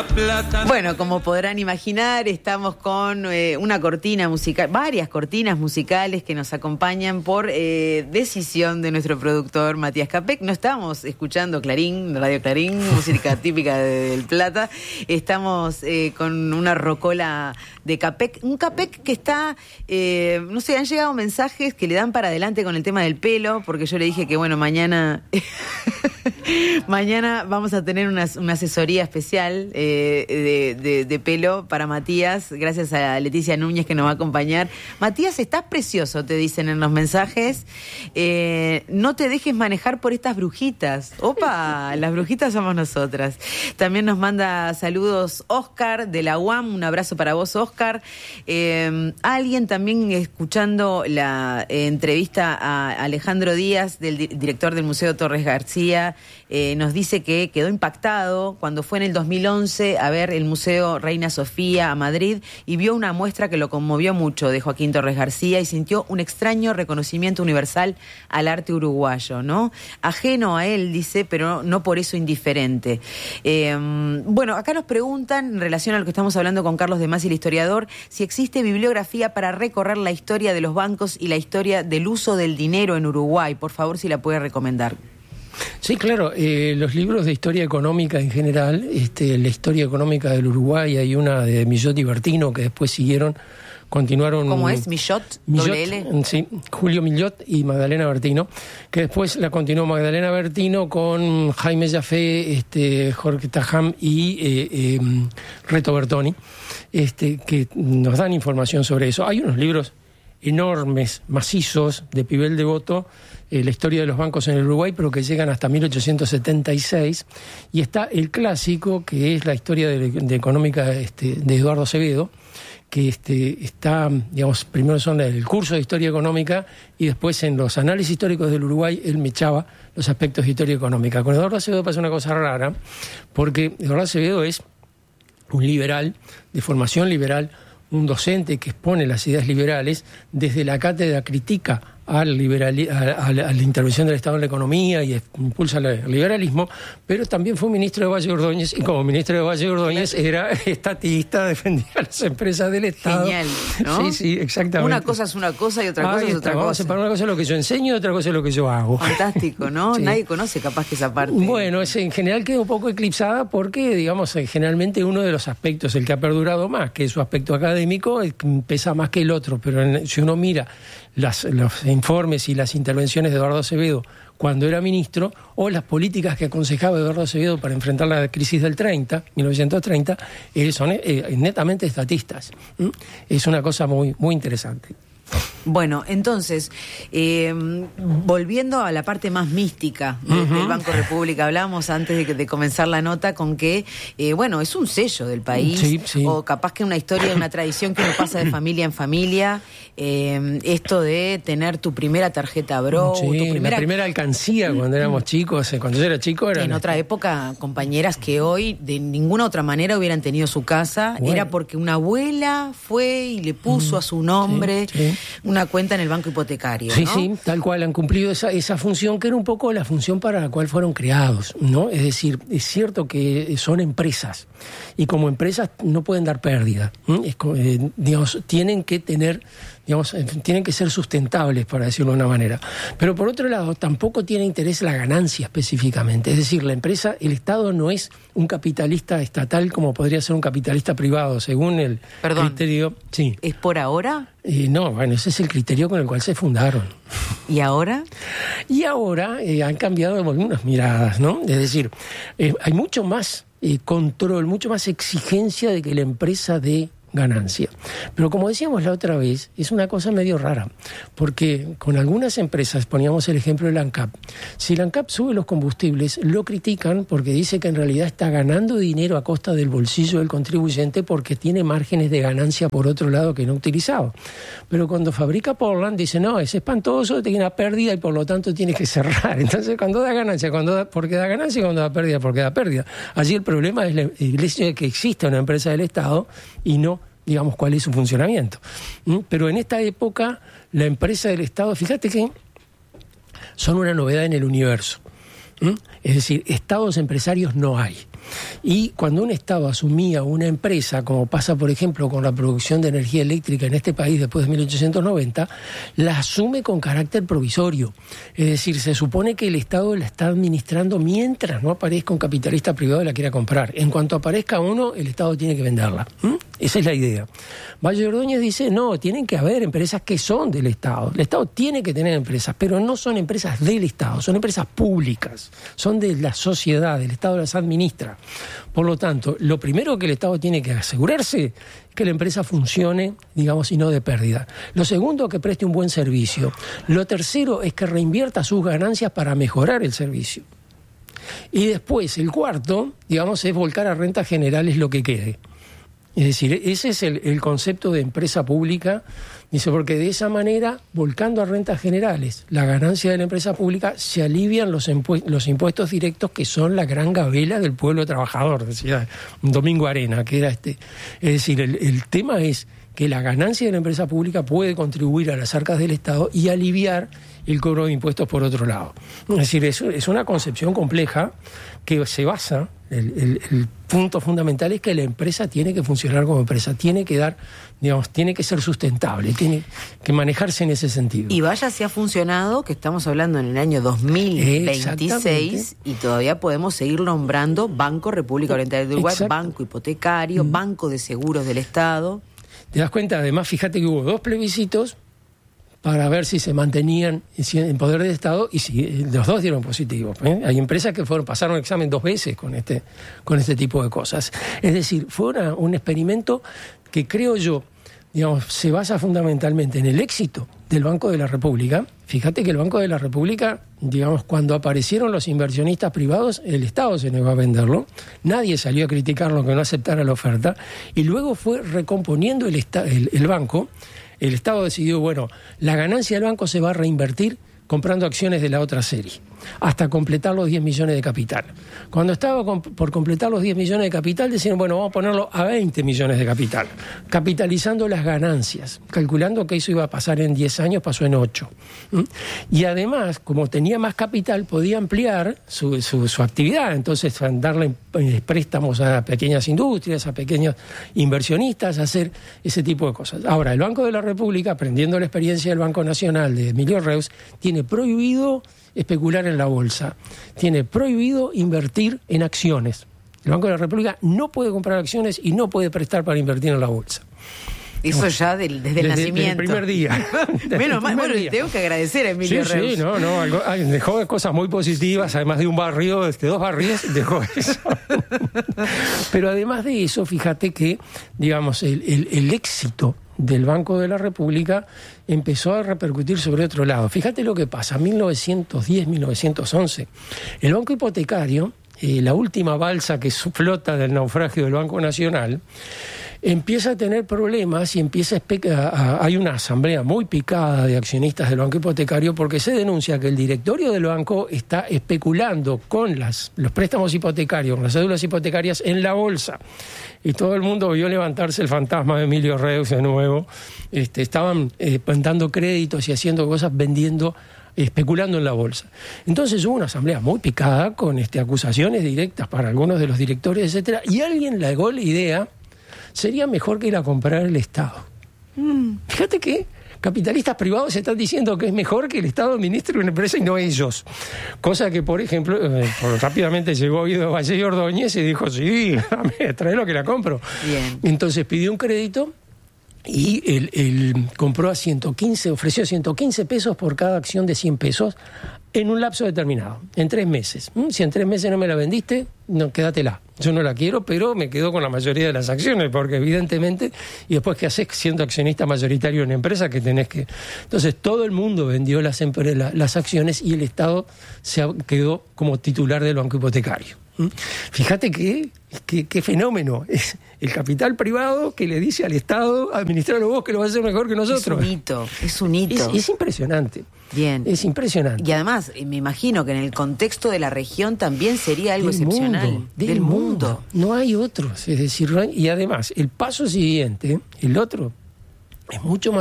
la plata. Bueno, como podrán imaginar, estamos con una cortina musical, varias cortinas musicales que nos acompañan por decisión de nuestro productor Matías Capek. No estamos escuchando Clarín, Radio Clarín, música típica del Plata. Estamos con una rocola de Capek. Un Capek que está, no sé, han llegado mensajes que le dan para adelante con el tema del pelo, porque yo le dije que, bueno, mañana vamos a tener una asesoría especial de pelo para Matías, gracias a Leticia Núñez que nos va a acompañar. Matías, estás precioso, te dicen en los mensajes. No te dejes manejar por estas brujitas. Opa, las brujitas somos nosotras. También nos manda saludos Oscar de la UAM, un abrazo para vos, Oscar. Alguien también escuchando la entrevista a Alejandro Díaz, del director del Museo Torres García, nos dice que quedó impactado cuando fue en el 2011 a ver el Museo Reina Sofía a Madrid y vio una muestra que lo conmovió mucho de Joaquín Torres García y sintió un extraño reconocimiento universal al arte uruguayo, ¿no? Ajeno a él, dice, pero no por eso indiferente. Bueno, acá nos preguntan, en relación a lo que estamos hablando con Carlos de Masi, el historiador, si existe bibliografía para recorrer la historia de los bancos y la historia del uso del dinero en Uruguay. Por favor, si la puede recomendar. Sí, claro, los libros de historia económica en general, la historia económica del Uruguay, hay una de Millot y Bertino que después continuaron. ¿Cómo es? ¿Millot? ¿Doble L? Sí, Julio Millot y Magdalena Bertino, que después la continuó Magdalena Bertino con Jaime Jafé, Jorge Tajam y Reto Bertoni, que nos dan información sobre eso. Hay unos libros enormes, macizos, de Pibel Devoto, la historia de los bancos en el Uruguay, pero que llegan hasta 1876, y está el clásico, que es la historia de económica de Eduardo Acevedo, que está, digamos, primero son el curso de historia económica y después en los análisis históricos del Uruguay él me echaba los aspectos de historia económica. Con Eduardo Acevedo pasa una cosa rara, porque Eduardo Acevedo es un liberal, de formación liberal, un docente que expone las ideas liberales, desde la cátedra critica a la intervención del Estado en la economía y impulsa el liberalismo, pero también fue ministro de Valle Ordóñez, y como ministro de Valle Ordóñez era estatista, defendía a las empresas del Estado. Genial, ¿no? Sí, exactamente. Una cosa es una cosa y otra cosa es otra cosa. Para una cosa es lo que yo enseño y otra cosa es lo que yo hago. Fantástico, ¿no? Sí. Nadie conoce capaz que esa parte. Bueno, en general queda un poco eclipsada porque, digamos, generalmente uno de los aspectos, el que ha perdurado más, que es su aspecto académico, pesa más que el otro, pero si uno mira los informes y las intervenciones de Eduardo Acevedo cuando era ministro, o las políticas que aconsejaba Eduardo Acevedo para enfrentar la crisis del 1930, son netamente estatistas. Es una cosa muy, muy interesante. Bueno, entonces, volviendo a la parte más mística del Banco República, hablábamos antes de comenzar la nota con que, bueno, es un sello del país, sí. O capaz que una historia, una tradición que uno pasa de familia en familia, esto de tener tu primera tarjeta Bro, sí, tu la primera alcancía cuando éramos chicos, cuando yo era chico era... En otra época, compañeras que hoy de ninguna otra manera hubieran tenido su casa, bueno, era porque una abuela fue y le puso a su nombre... Sí. Una cuenta en el banco hipotecario, sí, ¿no? Sí, tal cual, han cumplido esa función que era un poco la función para la cual fueron creados, ¿no? Es decir, es cierto que son empresas y como empresas no pueden dar pérdida, digamos, tienen que ser sustentables, para decirlo de una manera. Pero por otro lado, tampoco tiene interés la ganancia específicamente. Es decir, la empresa, el Estado no es un capitalista estatal como podría ser un capitalista privado, según el criterio... Sí. ¿Es por ahora? No, bueno, ese es el criterio con el cual se fundaron. ¿Y ahora? Y ahora han cambiado algunas miradas, ¿no? Es decir, hay mucho más control, mucho más exigencia de que la empresa dé ganancia. Pero como decíamos la otra vez, es una cosa medio rara, porque con algunas empresas, poníamos el ejemplo de la ANCAP, si la ANCAP sube los combustibles, lo critican porque dice que en realidad está ganando dinero a costa del bolsillo del contribuyente porque tiene márgenes de ganancia por otro lado que no ha utilizado. Pero cuando fabrica Portland, dice, no, es espantoso, tiene una pérdida y por lo tanto tiene que cerrar. Entonces, cuando da ganancia, porque da ganancia, y cuando da pérdida, porque da pérdida. Allí el problema es el hecho de que exista una empresa del Estado y no, digamos, cuál es su funcionamiento. Pero en esta época, la empresa del Estado, fíjate que son una novedad en el universo. Es decir, estados empresarios no hay. Y cuando un Estado asumía una empresa, como pasa por ejemplo con la producción de energía eléctrica en este país después de 1890, la asume con carácter provisorio. Es decir, se supone que el Estado la está administrando mientras no aparezca un capitalista privado y la quiera comprar. En cuanto aparezca uno, el Estado tiene que venderla. Esa es la idea. Valle Ordóñez dice, no, tienen que haber empresas que son del Estado. El Estado tiene que tener empresas, pero no son empresas del Estado, son empresas públicas, son de la sociedad, el Estado las administra. Por lo tanto, lo primero que el Estado tiene que asegurarse es que la empresa funcione, digamos, y no de pérdida. Lo segundo, que preste un buen servicio. Lo tercero es que reinvierta sus ganancias para mejorar el servicio. Y después, el cuarto, digamos, es volcar a rentas generales lo que quede. Es decir, ese es el concepto de empresa pública, dice, porque de esa manera, volcando a rentas generales la ganancia de la empresa pública, se alivian los impuestos directos, que son la gran gabela del pueblo trabajador, decía Domingo Arena, que era Es decir, el tema es que la ganancia de la empresa pública puede contribuir a las arcas del Estado y aliviar el cobro de impuestos por otro lado. Es decir, eso es una concepción compleja que se basa, el punto fundamental es que la empresa tiene que funcionar como empresa, tiene que dar, digamos, tiene que ser sustentable, tiene que manejarse en ese sentido. Y vaya si ha funcionado, que estamos hablando en el año 2026 y todavía podemos seguir nombrando Banco República Oriental del Uruguay, Banco Hipotecario, Banco de Seguros del Estado. ¿Te das cuenta? Además, fíjate que hubo 2 plebiscitos para ver si se mantenían en poder del Estado, y si los 2 dieron positivo. Hay empresas que pasaron el examen 2 veces con este tipo de cosas. Es decir, fue un experimento que creo yo, digamos, se basa fundamentalmente en el éxito del Banco de la República. Fíjate que el Banco de la República, digamos, cuando aparecieron los inversionistas privados, el Estado se negó a venderlo, nadie salió a criticarlo que no aceptara la oferta, y luego fue recomponiendo el banco. El Estado decidió, bueno, la ganancia del banco se va a reinvertir comprando acciones de la otra serie, hasta completar los 10 millones de capital. Cuando estaba por completar los 10 millones de capital, decían, bueno, vamos a ponerlo a 20 millones de capital, capitalizando las ganancias, calculando que eso iba a pasar en 10 años, pasó en 8. Y además, como tenía más capital, podía ampliar su actividad, entonces darle préstamos a pequeñas industrias, a pequeños inversionistas, hacer ese tipo de cosas. Ahora, el Banco de la República, aprendiendo la experiencia del Banco Nacional de Emilio Reus, tiene prohibido especular en la bolsa, tiene prohibido invertir en acciones. El Banco de la República no puede comprar acciones y no puede prestar para invertir en la bolsa. Eso ya desde el nacimiento. Desde el primer día. Menos mal, bueno, le tengo que agradecer a Emilio Reus. Sí, dejó cosas muy positivas, además de un barrio, 2 barrios, dejó eso. Pero además de eso, fíjate que, digamos, el éxito del Banco de la República empezó a repercutir sobre otro lado. Fíjate lo que pasa, 1910, 1911, el Banco Hipotecario, la última balsa que flota del naufragio del Banco Nacional, empieza a tener problemas y hay una asamblea muy picada de accionistas del Banco Hipotecario, porque se denuncia que el directorio del banco está especulando con los préstamos hipotecarios, con las cédulas hipotecarias en la bolsa. Y todo el mundo vio levantarse el fantasma de Emilio Reus de nuevo. Estaban dando créditos y haciendo cosas, especulando en la bolsa. Entonces hubo una asamblea muy picada con acusaciones directas para algunos de los directores, etcétera, y alguien legó la idea: sería mejor que ir a comprar el Estado. Fíjate que capitalistas privados están diciendo que es mejor que el Estado administre una empresa y no ellos. Cosa que, por ejemplo, rápidamente llegó Guido Valle Ordóñez y dijo, sí, tráelo que la compro. Bien. Entonces pidió un crédito y él compró ofreció 115 pesos por cada acción de 100 pesos en un lapso determinado, en 3 meses. Si en 3 meses no me la vendiste, no, quédatela. Yo no la quiero, pero me quedo con la mayoría de las acciones, porque evidentemente, y después ¿qué haces siendo accionista mayoritario en una empresa que tenés que...? Entonces todo el mundo vendió las acciones y el Estado quedó como titular del Banco Hipotecario. Fíjate qué fenómeno. Es el capital privado que le dice al Estado, administralo vos que lo vas a hacer mejor que nosotros. Es un hito. Es impresionante. Bien. Es impresionante. Y además, me imagino que en el contexto de la región también sería algo excepcional. Del mundo. No hay otros. Es decir, y además, el paso siguiente, el otro, es mucho más